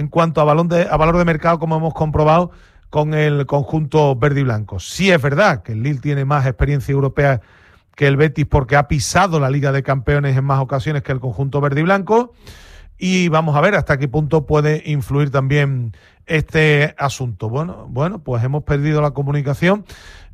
en cuanto a valor de mercado, como hemos comprobado con el conjunto verde y blanco. Sí es verdad que el Lille tiene más experiencia europea que el Betis porque ha pisado la Liga de Campeones en más ocasiones que el conjunto verde y blanco, y vamos a ver hasta qué punto puede influir también este asunto. Bueno, pues hemos perdido la comunicación.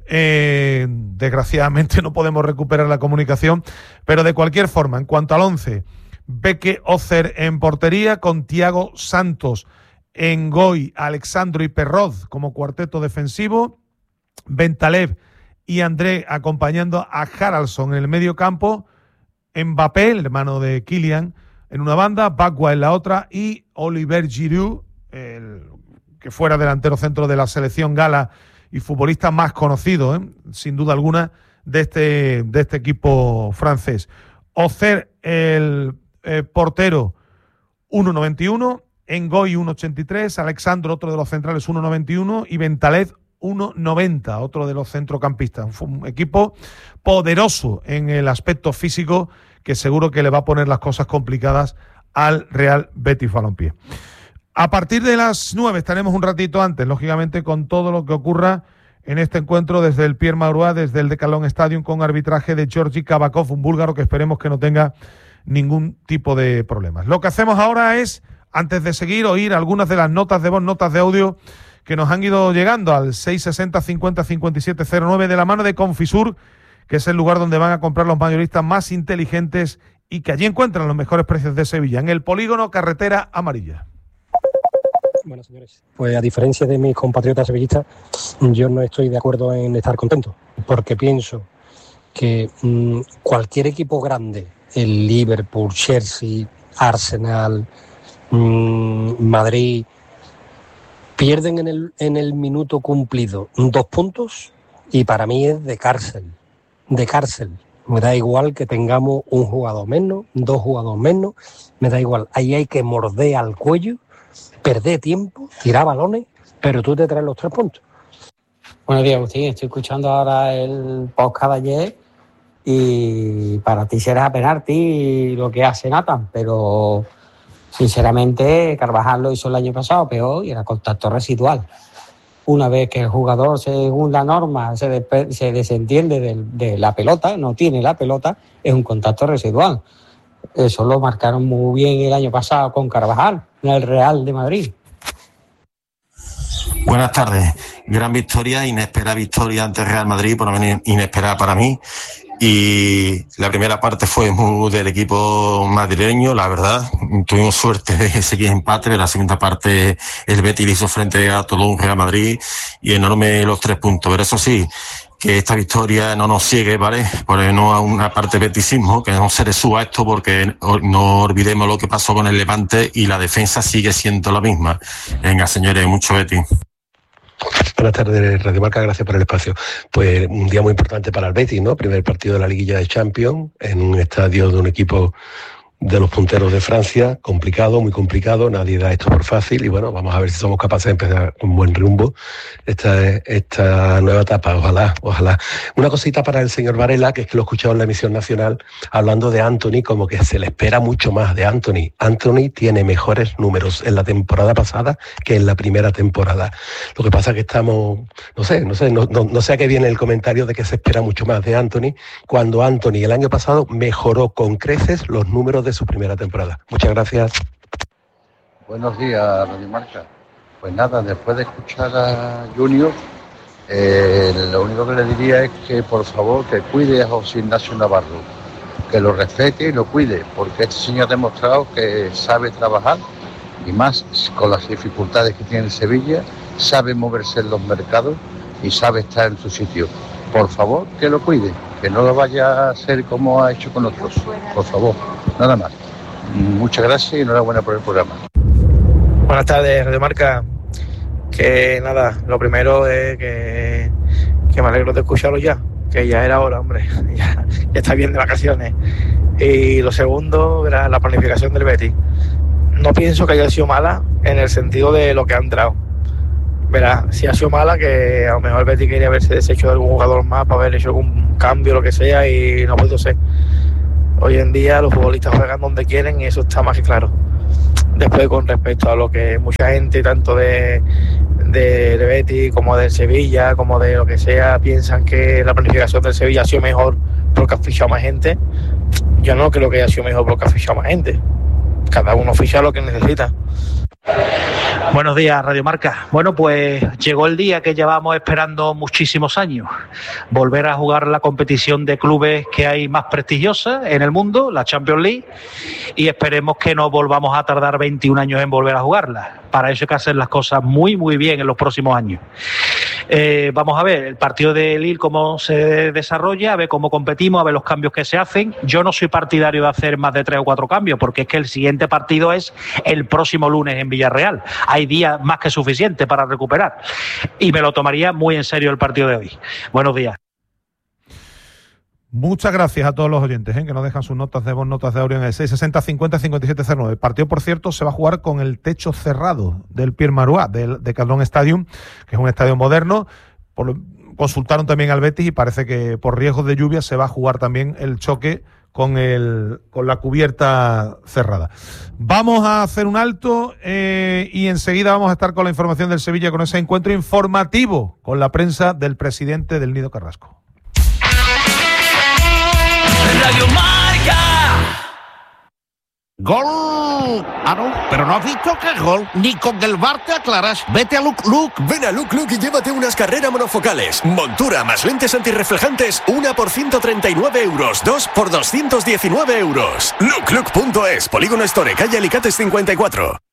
Desgraciadamente no podemos recuperar la comunicación, pero de cualquier forma, en cuanto al 11, Beke Ozer en portería, con Thiago Santos, Ngoy, Alexandro y Perroz como cuarteto defensivo, Bentaleb y André acompañando a Haraldsson en el medio campo, Mbappé, el hermano de Kylian, en una banda, Bagua en la otra, y Oliver Giroud, que fuera delantero centro de la selección gala y futbolista más conocido, sin duda alguna, de este equipo francés. Ozer, el portero, 1,91, Ngoy 1,83, Alexandro, otro de los centrales, 1,91, y Bentaleb 1,90, otro de los centrocampistas. Fue un equipo poderoso en el aspecto físico que seguro que le va a poner las cosas complicadas al Real Betis Balompié. A partir de las 9 estaremos un ratito antes, lógicamente, con todo lo que ocurra en este encuentro desde el Pierre Mauroy, desde el Decathlon Stadium, con arbitraje de Georgi Kabakov, un búlgaro que esperemos que no tenga ningún tipo de problemas. Lo que hacemos ahora es, antes de seguir, oír algunas de las notas de voz, notas de audio que nos han ido llegando al 660 50 57 09 de la mano de Confisur, que es el lugar donde van a comprar los mayoristas más inteligentes y que allí encuentran los mejores precios de Sevilla, en el polígono Carretera Amarilla. Bueno, señores, pues a diferencia de mis compatriotas sevillistas, yo no estoy de acuerdo en estar contento, porque pienso que cualquier equipo grande, el Liverpool, Chelsea, Arsenal, Madrid, pierden en el minuto cumplido 2 puntos y para mí es de cárcel. Me da igual que tengamos un jugador menos, 2 jugadores menos, me da igual. Ahí hay que morder al cuello, perder tiempo, tirar balones, pero tú te traes los 3 puntos. Buenos días, Agustín. Estoy escuchando ahora el podcast de ayer y para ti será penalti lo que hace Nathan, pero sinceramente Carvajal lo hizo el año pasado peor y era contacto residual. Una vez que el jugador, según la norma, se desentiende de la pelota, no tiene la pelota, es un contacto residual. Eso lo marcaron muy bien el año pasado con Carvajal, en el Real de Madrid. Buenas tardes. Gran victoria, inesperada victoria ante el Real Madrid, por lo menos inesperada para mí. Y la primera parte fue muy del equipo madrileño, la verdad. Tuvimos suerte de seguir empate. La segunda parte el Betis hizo frente a todo un Real Madrid y enorme los 3 puntos. Pero eso sí, que esta victoria no nos ciegue, ¿vale? Porque no a una parte betisismo, que no se le suba esto, porque no olvidemos lo que pasó con el Levante y la defensa sigue siendo la misma. Venga, señores, mucho Betis. Buenas tardes, Radio Marca, gracias por el espacio. Pues un día muy importante para el Betis, ¿no? Primer partido de la Liguilla de Champions, en un estadio de un equipo de los punteros de Francia, complicado, muy complicado, nadie da esto por fácil y bueno, vamos a ver si somos capaces de empezar con buen rumbo esta nueva etapa, ojalá. Una cosita para el señor Varela, que es que lo he escuchado en la emisión nacional, hablando de Anthony, como que se le espera mucho más de Anthony. Anthony tiene mejores números en la temporada pasada que en la primera temporada. Lo que pasa es que estamos, no sé a qué viene el comentario de que se espera mucho más de Anthony, cuando Anthony el año pasado mejoró con creces los números de su primera temporada. Muchas gracias. Buenos días, Radio Marca. Pues nada, después de escuchar a Junior, lo único que le diría es que por favor que cuide a José Ignacio Navarro, que lo respete y lo cuide, porque este señor ha demostrado que sabe trabajar y más con las dificultades que tiene Sevilla, sabe moverse en los mercados y sabe estar en su sitio. Por favor, que lo cuide, que no lo vaya a hacer como ha hecho con otros. Por favor, nada más. Muchas gracias y enhorabuena por el programa. Buenas tardes, Radio Marca. Que nada, lo primero es que me alegro de escucharlo ya, que ya era hora, hombre, ya está bien de vacaciones. Y lo segundo era la planificación del Betis. No pienso que haya sido mala en el sentido de lo que ha entrado. Verá, si ha sido mala, que a lo mejor el Betis quería haberse deshecho de algún jugador más para haber hecho algún cambio, lo que sea, y no ha podido ser. Hoy en día los futbolistas juegan donde quieren y eso está más que claro. Después, con respecto a lo que mucha gente, tanto de Betis como de Sevilla, como de lo que sea, piensan que la planificación del Sevilla ha sido mejor porque ha fichado más gente, yo no creo que haya sido mejor porque ha fichado más gente. Cada uno ficha lo que necesita. Buenos días, Radio Marca. Bueno, pues llegó el día que llevamos esperando muchísimos años. Volver a jugar la competición de clubes que hay más prestigiosa en el mundo, la Champions League, y esperemos que no volvamos a tardar 21 años en volver a jugarla. Para eso hay que hacer las cosas muy, muy bien en los próximos años. Vamos a ver el partido de Lille, cómo se desarrolla, a ver cómo competimos, a ver los cambios que se hacen. Yo no soy partidario de hacer más de 3 o 4 cambios, porque es que el siguiente partido es el próximo lunes en Villarreal. Hay días más que suficientes para recuperar. Y me lo tomaría muy en serio el partido de hoy. Buenos días. Muchas gracias a todos los oyentes que nos dejan sus notas de voz, notas de audio en el 660-50-5709. El partido, por cierto, se va a jugar con el techo cerrado del Pierre Marois, de Calderón Stadium, que es un estadio moderno. Consultaron también al Betis y parece que por riesgos de lluvia se va a jugar también el choque con la cubierta cerrada. Vamos a hacer un alto y enseguida vamos a estar con la información del Sevilla, con ese encuentro informativo con la prensa del presidente del Nido Carrasco. Radio Marca. ¡Gol! Ah, no, pero no has visto que es gol. Ni con el VAR te aclaras. Vete a Look Look. Ven a Look Look y llévate unas carreras monofocales, montura más lentes antirreflejantes, una por 139 euros, 2 por 219 euros. Looklook.es, Polígono Store, calle Alicates 54.